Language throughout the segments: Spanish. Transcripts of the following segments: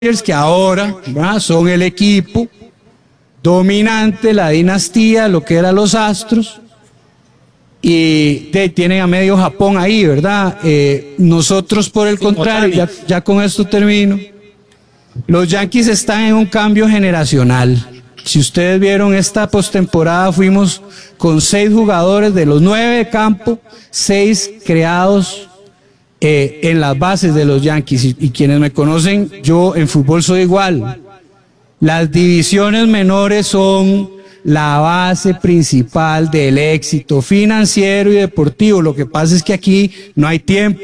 que ahora, ¿verdad?, son el equipo dominante, la dinastía, lo que eran los Astros, y tienen a medio Japón ahí, ¿verdad? Nosotros, por el contrario, ya con esto termino, los Yankees están en un cambio generacional. Si ustedes vieron esta postemporada, fuimos con 6 jugadores de los 9 de campo, 6 creados en las bases de los Yankees, y quienes me conocen, yo en fútbol soy igual. Las divisiones menores son la base principal del éxito financiero y deportivo. Lo que pasa es que aquí no hay tiempo.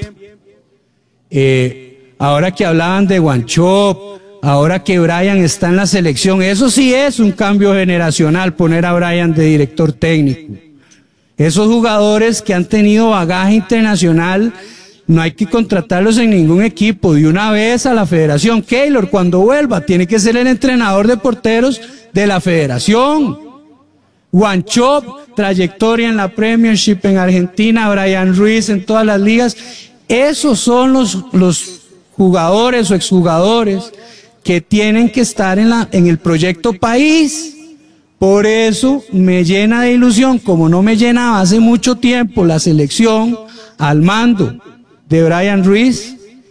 Ahora que hablaban de Wanchope, ahora que Brian está en la selección, eso sí es un cambio generacional, poner a Brian de director técnico. Esos jugadores que han tenido bagaje internacional, no hay que contratarlos en ningún equipo, de una vez a la federación. Keylor, cuando vuelva, tiene que ser el entrenador de porteros de la federación. Wanchope, trayectoria en la Premiership en Argentina, Brian Ruiz en todas las ligas. Esos son los jugadores o exjugadores que tienen que estar en el proyecto país. Por eso me llena de ilusión, como no me llenaba hace mucho tiempo la selección al mando de Brian Ruiz.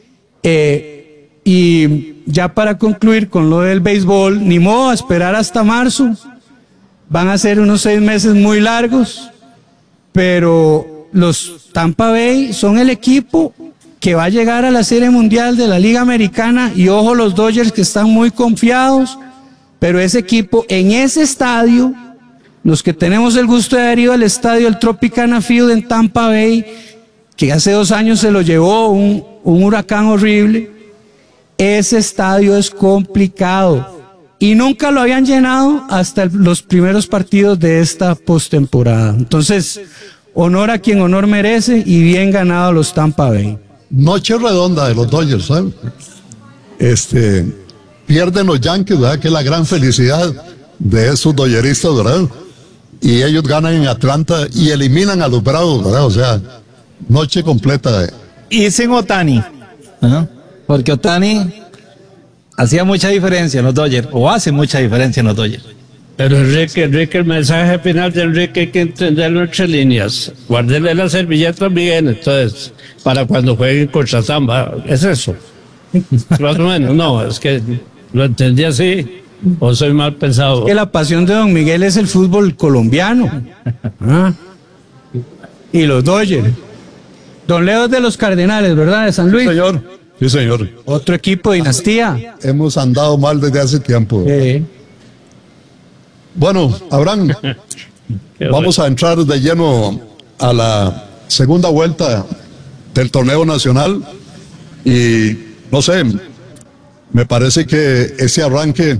Y ya para concluir con lo del béisbol, ni modo, a esperar hasta marzo. Van a ser unos 6 meses muy largos, pero los Tampa Bay son el equipo que va a llegar a la Serie Mundial de la Liga Americana, y ojo los Dodgers, que están muy confiados, pero ese equipo en ese estadio, los que tenemos el gusto de haber ido al estadio, el Tropicana Field en Tampa Bay, que hace 2 años se lo llevó un huracán horrible, ese estadio es complicado y nunca lo habían llenado hasta los primeros partidos de esta postemporada. Entonces, honor a quien honor merece, y bien ganado los Tampa Bay. Noche redonda de los Dodgers, ¿sabes? Pierden los Yankees, ¿verdad?, que es la gran felicidad de esos dodgeristas, ¿verdad? Y ellos ganan en Atlanta y eliminan a los Bravos, ¿verdad? O sea, noche completa. Y sin Ohtani, ¿no? Porque Ohtani hacía mucha diferencia en los Dodgers, o hace mucha diferencia en los Dodgers. Pero Enrique, el mensaje final de Enrique hay que entenderlo entre líneas. Guárdele la servilleta bien, entonces, para cuando jueguen contra Zamba. ¿Es eso? Más o menos. No, es que lo entendí así, o soy mal pensado. Es que la pasión de don Miguel es el fútbol colombiano. Y los Dodgers. Don Leo es de los Cardenales, ¿verdad? De San Luis. Sí, señor. Sí, señor. Otro equipo de dinastía. Hemos andado mal desde hace tiempo. Bueno, Abraham, vamos a entrar de lleno a la segunda vuelta del torneo nacional, y no sé, me parece que ese arranque,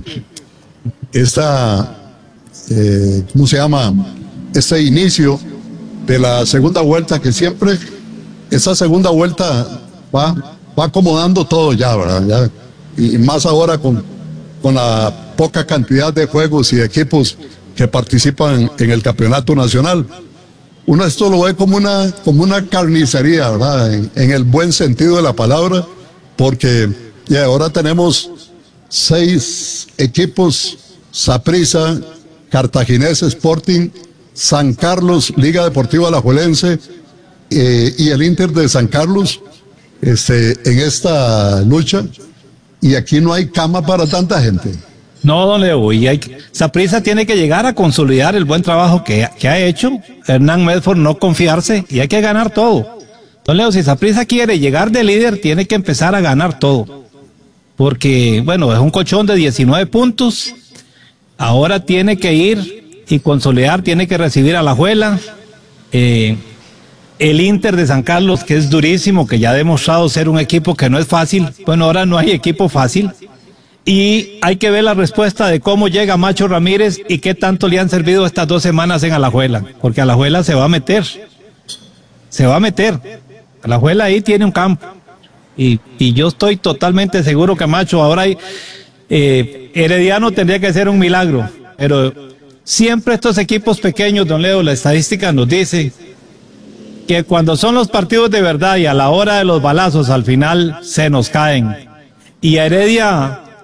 ¿cómo se llama? Este inicio de la segunda vuelta, que siempre esa segunda vuelta va acomodando todo ya, ¿verdad? Ya, y más ahora con la poca cantidad de juegos y equipos que participan en el campeonato nacional. Uno esto lo ve como una carnicería, ¿verdad? En el buen sentido de la palabra, porque ya ahora tenemos 6 equipos: Saprissa, Cartaginés Sporting, San Carlos, Liga Deportiva Alajuelense, y el Inter de San Carlos en esta lucha, y aquí no hay cama para tanta gente. No, don Leo, y Saprissa tiene que llegar a consolidar el buen trabajo que ha hecho Hernán Medford, no confiarse, y hay que ganar todo. Don Leo, si Saprissa quiere llegar de líder, tiene que empezar a ganar todo, porque, bueno, es un colchón de 19 puntos, ahora tiene que ir y consolidar, tiene que recibir a Alajuela, el Inter de San Carlos, que es durísimo, que ya ha demostrado ser un equipo que no es fácil. Bueno, ahora no hay equipo fácil. Y hay que ver la respuesta de cómo llega Macho Ramírez y qué tanto le han servido estas 2 semanas en Alajuela. Porque Alajuela se va a meter. Alajuela ahí tiene un campo. Y yo estoy totalmente seguro que Macho ahora Herediano tendría que hacer un milagro. Pero siempre estos equipos pequeños, don Leo, la estadística nos dice que cuando son los partidos de verdad y a la hora de los balazos, al final se nos caen. Y a Heredia